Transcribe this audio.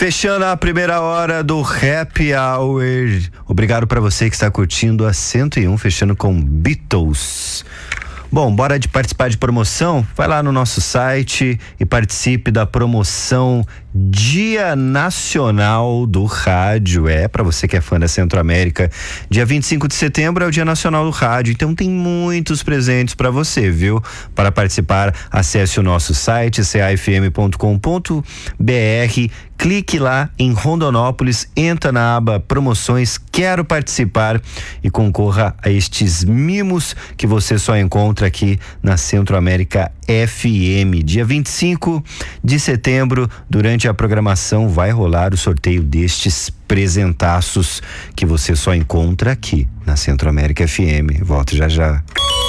Fechando a primeira hora do Happy Hour. Obrigado para você que está curtindo a 101, fechando com Beatles. Bom, bora de participar de promoção? Vai lá no nosso site e participe da promoção Dia Nacional do Rádio. Para você que é fã da Centro-América, dia 25 de setembro é o Dia Nacional do Rádio, então tem muitos presentes para você, viu? Para participar, acesse o nosso site cafm.com.br, clique lá em Rondonópolis, entra na aba promoções, quero participar e concorra a estes mimos que você só encontra aqui na Centro-América FM. Dia 25 de setembro, durante a programação, vai rolar o sorteio destes presentaços que você só encontra aqui na Centro-América FM. Volto já já.